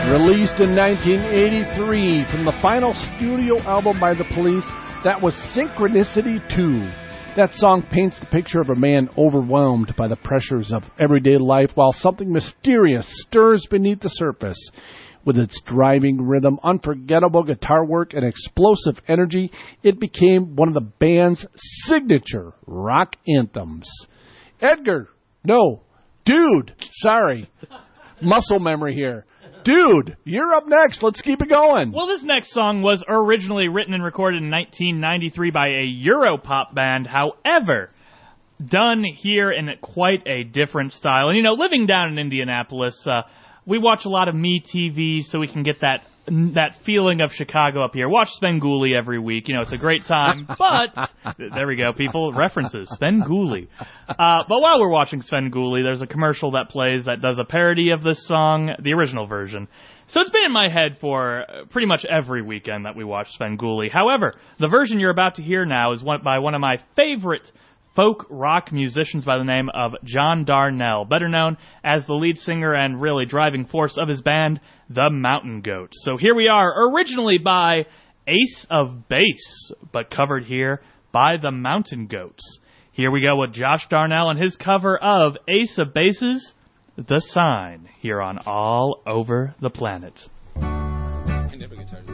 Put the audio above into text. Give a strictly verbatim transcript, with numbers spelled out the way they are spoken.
Released in nineteen eighty-three from the final studio album by The Police, that was Synchronicity two. That song paints the picture of a man overwhelmed by the pressures of everyday life while something mysterious stirs beneath the surface. With its driving rhythm, unforgettable guitar work, and explosive energy, it became one of the band's signature rock anthems. Edgar, no, dude, sorry, muscle memory here. Dude, you're up next. Let's keep it going. Well, this next song was originally written and recorded in nineteen ninety-three by a Europop band. However, done here in quite a different style. And, you know, living down in Indianapolis, uh, we watch a lot of MeTV so we can get that that feeling of Chicago up here. Watch Svengoolie every week. You know, it's a great time. But, there we go, people, references, Svengoolie. Uh, but while we're watching Svengoolie, there's a commercial that plays that does a parody of this song, the original version. So it's been in my head for pretty much every weekend that we watch Svengoolie. However, the version you're about to hear now is one, by one of my favorite folk rock musicians by the name of John Darnielle, better known as the lead singer and really driving force of his band, the Mountain Goats. So here we are, originally by Ace of Base, but covered here by the Mountain Goats. Here we go with Josh Darnielle and his cover of Ace of Base's The Sign, here on All Over the Planet. I never get tired.